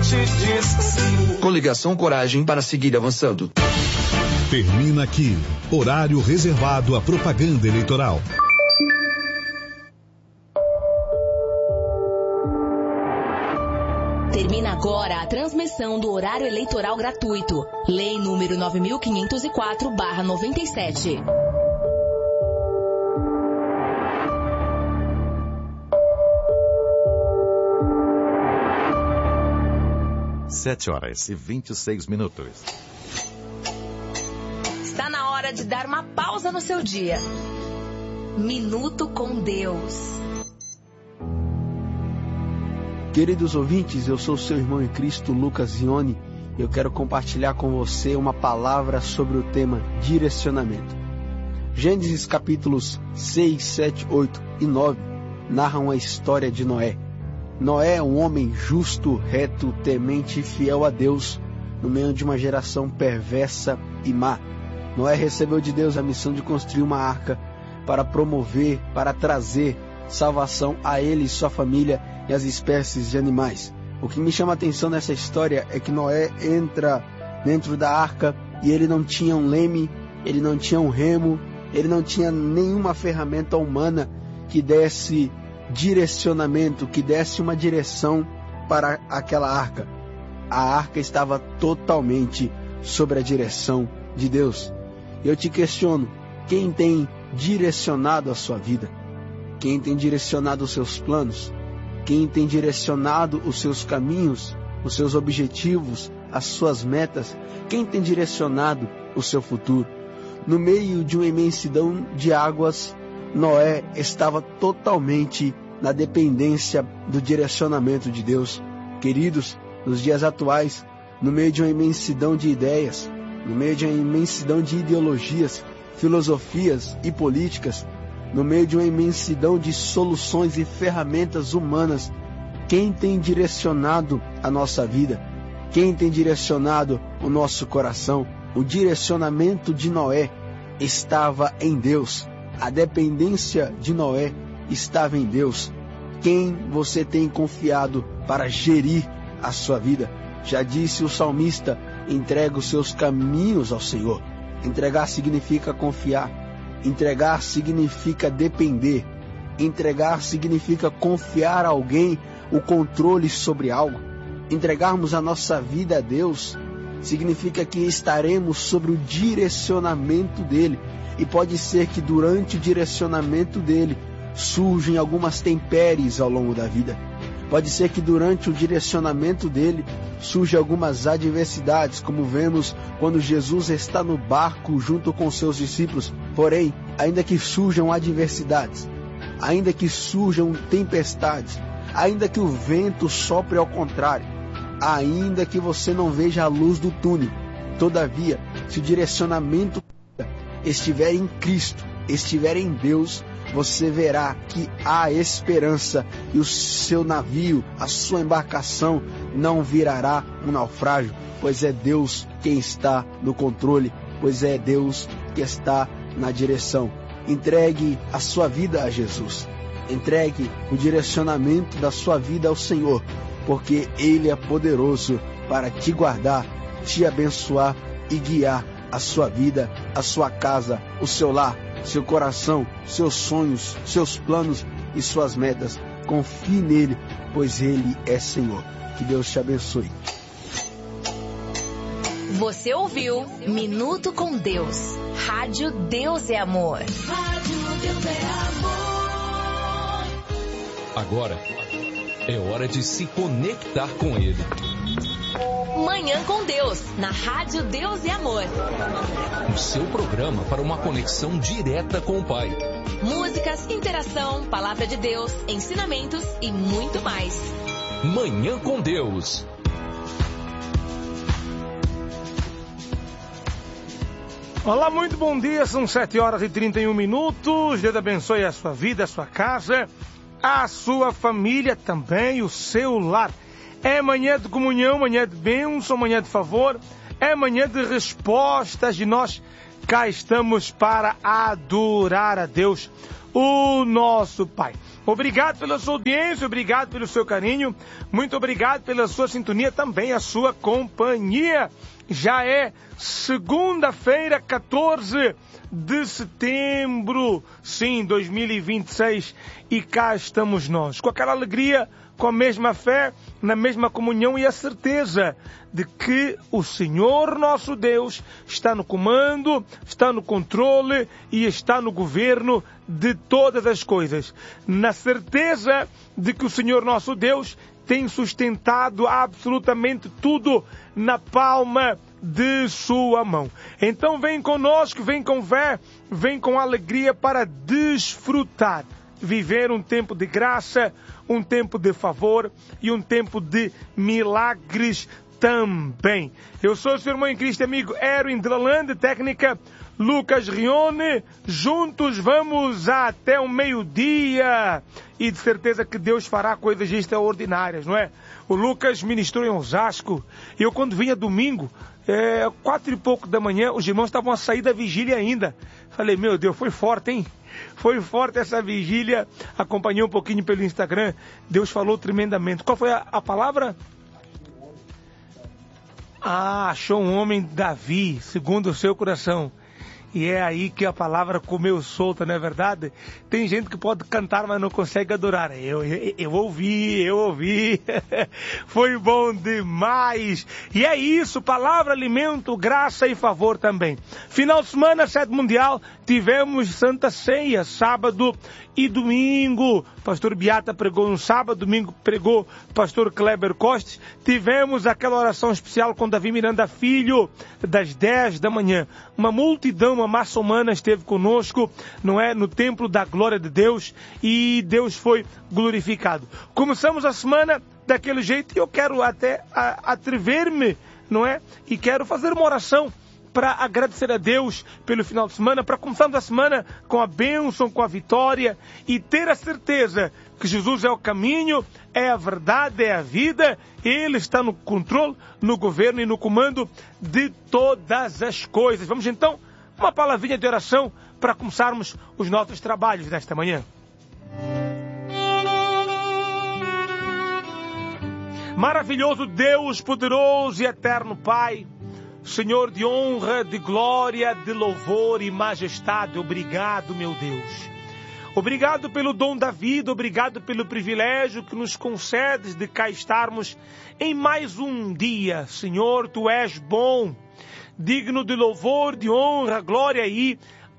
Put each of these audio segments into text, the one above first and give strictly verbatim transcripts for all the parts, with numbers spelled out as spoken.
te diz sim. Coligação Coragem para seguir avançando. Termina aqui. Horário reservado à propaganda eleitoral. Termina agora a transmissão do horário eleitoral gratuito. Lei número nove mil quinhentos e quatro barra noventa e sete. Sete horas e vinte e seis minutos. Está na hora de dar uma pausa no seu dia. Minuto com Deus. Queridos ouvintes, eu sou seu irmão em Cristo, Lucas Zione, e eu quero compartilhar com você uma palavra sobre o tema direcionamento. Gênesis capítulos seis, sete, oito e nove narram a história de Noé. Noé é um homem justo, reto, temente e fiel a Deus, no meio de uma geração perversa e má. Noé recebeu de Deus a missão de construir uma arca para promover, para trazer salvação a ele e sua família e as espécies de animais. O que me chama a atenção nessa história é que Noé entra dentro da arca e ele não tinha um leme, ele não tinha um remo, ele não tinha nenhuma ferramenta humana que desse direcionamento, que desse uma direção para aquela arca. A arca estava totalmente sob a direção de Deus. Eu te questiono, quem tem direcionado a sua vida? Quem tem direcionado os seus planos? Quem tem direcionado os seus caminhos, os seus objetivos, as suas metas? Quem tem direcionado o seu futuro? No meio de uma imensidão de águas, Noé estava totalmente na dependência do direcionamento de Deus. Queridos, nos dias atuais, no meio de uma imensidão de ideias, no meio de uma imensidão de ideologias, filosofias e políticas, no meio de uma imensidão de soluções e ferramentas humanas, quem tem direcionado a nossa vida? Quem tem direcionado o nosso coração? O direcionamento de Noé estava em Deus. A dependência de Noé estava em Deus. Quem você tem confiado para gerir a sua vida? Já disse o salmista, entrega os seus caminhos ao Senhor. Entregar significa confiar. Entregar significa depender. Entregar significa confiar a alguém o controle sobre algo. Entregarmos a nossa vida a Deus significa que estaremos sobre o direcionamento dele. E pode ser que durante o direcionamento dele surgem algumas intempéries ao longo da vida. Pode ser que durante o direcionamento dele surjam algumas adversidades, como vemos quando Jesus está no barco junto com seus discípulos. Porém, ainda que surjam adversidades, ainda que surjam tempestades, ainda que o vento sopre ao contrário, ainda que você não veja a luz do túnel, todavia, se o direcionamento estiver em Cristo, estiver em Deus, você verá que há esperança e o seu navio, a sua embarcação não virará um naufrágio, pois é Deus quem está no controle, pois é Deus que está na direção. Entregue a sua vida a Jesus. Entregue o direcionamento da sua vida ao Senhor, porque Ele é poderoso para te guardar, te abençoar e guiar a sua vida, a sua casa, o seu lar, seu coração, seus sonhos, seus planos e suas metas. Confie nele, pois ele é Senhor. Que Deus te abençoe. Você ouviu Minuto com Deus. Rádio Deus é Amor. Rádio Deus é Amor. Agora é hora de se conectar com Ele. Manhã com Deus, na Rádio Deus e Amor. O seu programa para uma conexão direta com o Pai. Músicas, interação, palavra de Deus, ensinamentos e muito mais. Manhã com Deus. Olá, muito bom dia, são sete horas e trinta e um minutos. Deus abençoe a sua vida, a sua casa, a sua família também, o seu lar. É manhã de comunhão, manhã de bênção, manhã de favor, é manhã de respostas e nós cá estamos para adorar a Deus, o nosso Pai. Obrigado pela sua audiência, obrigado pelo seu carinho, muito obrigado pela sua sintonia, também a sua companhia. Já é segunda-feira, quatorze de setembro, sim, dois mil e vinte e seis, e cá estamos nós, com aquela alegria, com a mesma fé, na mesma comunhão e a certeza de que o Senhor nosso Deus está no comando, está no controle e está no governo de todas as coisas. Na certeza de que o Senhor nosso Deus tem sustentado absolutamente tudo na palma de sua mão. Então vem conosco, vem com fé, vem com alegria para desfrutar, viver um tempo de graça, um tempo de favor e um tempo de milagres também. Eu sou o seu irmão em Cristo, amigo Erwin de Lalande, técnica Lucas Rione. Juntos vamos até o meio-dia e de certeza que Deus fará coisas extraordinárias, não é? O Lucas ministrou em Osasco e eu, quando vinha domingo, é, quatro e pouco da manhã, os irmãos estavam a sair da vigília ainda. Falei, meu Deus, foi forte, hein? Foi forte essa vigília. Acompanhei um pouquinho pelo Instagram. Deus falou tremendamente. Qual foi a, a palavra? Ah, achou um homem Davi, segundo o seu coração. E é aí que a palavra comeu solta, não é verdade? Tem gente que pode cantar, mas não consegue adorar. Eu, eu, eu ouvi, eu ouvi. Foi bom demais. E é isso, palavra, alimento, graça e favor também. Final de semana, sede mundial, tivemos Santa Ceia, sábado e domingo. Pastor Beata pregou no sábado, domingo pregou Pastor Kleber Costes. Tivemos aquela oração especial com Davi Miranda Filho, das dez da manhã. Uma multidão, uma massa humana esteve conosco, não é? No templo da glória de Deus, e Deus foi glorificado. Começamos a semana daquele jeito e eu quero até atrever-me, não é? E quero fazer uma oração para agradecer a Deus pelo final de semana, para começarmos a semana com a bênção, com a vitória e ter a certeza que Jesus é o caminho, é a verdade, é a vida. Ele está no controle, no governo e no comando de todas as coisas. Vamos então, uma palavrinha de oração para começarmos os nossos trabalhos desta manhã. Maravilhoso Deus, poderoso e eterno Pai, Senhor de honra, de glória, de louvor e majestade, obrigado, meu Deus. Obrigado pelo dom da vida, obrigado pelo privilégio que nos concedes de cá estarmos em mais um dia. Senhor, Tu és bom, digno de louvor, de honra, glória e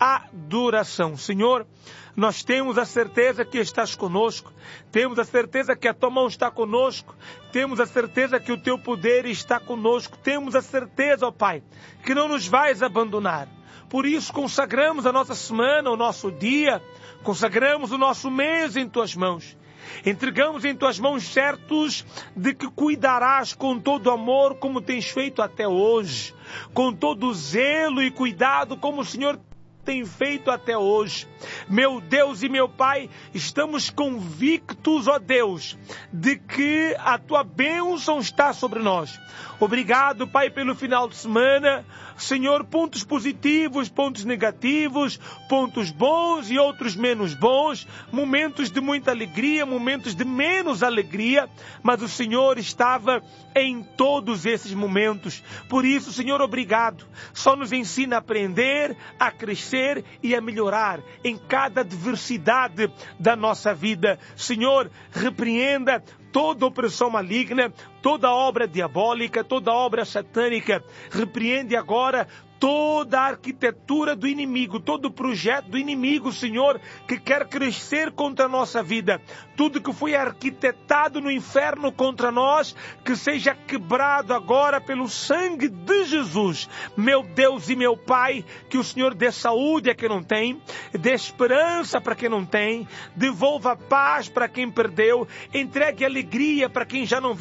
adoração. Senhor, nós temos a certeza que estás conosco, temos a certeza que a tua mão está conosco, temos a certeza que o teu poder está conosco, temos a certeza, ó Pai, que não nos vais abandonar. Por isso consagramos a nossa semana, o nosso dia, consagramos o nosso mês em tuas mãos. Entregamos em tuas mãos certos de que cuidarás com todo amor como tens feito até hoje, com todo zelo e cuidado como o Senhor tem feito até hoje. Meu Deus e meu Pai, estamos convictos, ó Deus, de que a tua bênção está sobre nós. Obrigado, Pai, pelo final de semana. Senhor, pontos positivos, pontos negativos, pontos bons e outros menos bons, momentos de muita alegria, momentos de menos alegria, mas o Senhor estava em todos esses momentos. Por isso, Senhor, obrigado. Só nos ensina a aprender, a crescer e a melhorar em cada adversidade da nossa vida. Senhor, repreenda toda opressão maligna, toda obra diabólica, toda obra satânica. Repreende agora toda a arquitetura do inimigo, todo o projeto do inimigo, Senhor, que quer crescer contra a nossa vida. Tudo que foi arquitetado no inferno contra nós, que seja quebrado agora pelo sangue de Jesus. Meu Deus e meu Pai, que o Senhor dê saúde a quem não tem, dê esperança para quem não tem, devolva paz para quem perdeu, entregue alegria para quem já não vive mais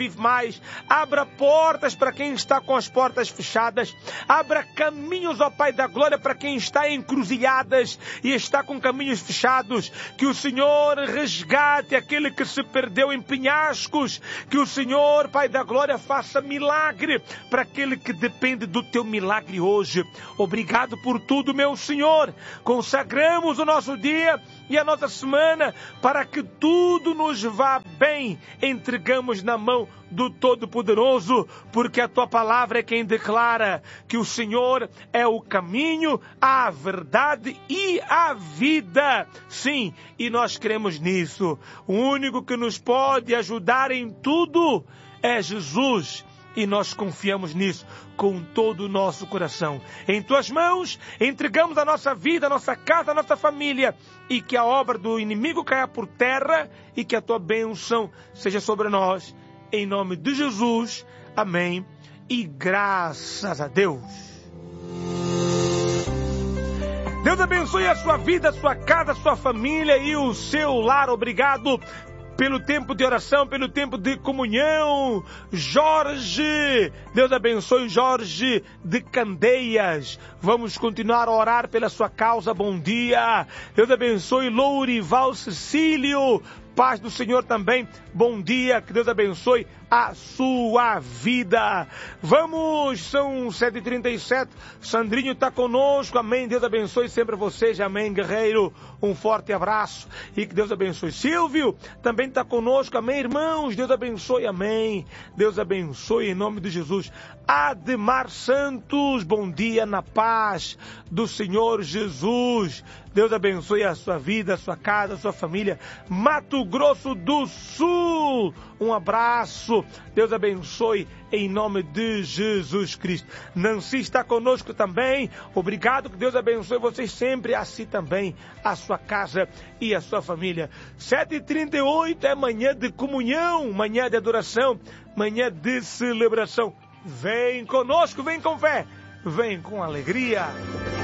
fechadas. Abra portas para quem está com as portas fechadas. Abra caminhos, ó Pai da glória, para quem está em encruzilhadas e está com caminhos fechados. Que o Senhor resgate aquele que se perdeu em penhascos. Que o Senhor, Pai da glória, faça milagre para aquele que depende do teu milagre hoje. Obrigado por tudo, meu Senhor. Consagramos o nosso dia e a nossa semana para que tudo nos vá bem. Entregamos na mão do Todo-Poderoso, porque a tua palavra é quem declara que o Senhor é o caminho, a verdade e a vida. Sim, e nós cremos nisso. O único que nos pode ajudar em tudo é Jesus. E nós confiamos nisso com todo o nosso coração. Em tuas mãos, entregamos a nossa vida, a nossa casa, a nossa família. E que a obra do inimigo caia por terra e que a tua bênção seja sobre nós. Em nome de Jesus. Amém. E graças a Deus. Deus abençoe a sua vida, a sua casa, a sua família e o seu lar. Obrigado pelo tempo de oração, pelo tempo de comunhão. Jorge, Deus abençoe Jorge de Candeias. Vamos continuar a orar pela sua causa. Bom dia. Deus abençoe Lourival Cecílio. Paz do Senhor também. Bom dia. Que Deus abençoe a sua vida. Vamos, são sete e trinta e sete. Sandrinho está conosco. Amém. Deus abençoe sempre vocês. Amém, guerreiro. Um forte abraço. E que Deus abençoe. Silvio também está conosco. Amém, irmãos. Deus abençoe. Amém. Deus abençoe em nome de Jesus. Ademar Santos. Bom dia na paz do Senhor Jesus. Deus abençoe a sua vida, a sua casa, a sua família. Mato Grosso do Sul. Um abraço. Deus abençoe em nome de Jesus Cristo. Nancy está conosco também. Obrigado, que Deus abençoe vocês sempre, assim também a sua casa e a sua família. sete e trinta e oito é manhã de comunhão, manhã de adoração, manhã de celebração. Vem conosco, vem com fé, vem com alegria.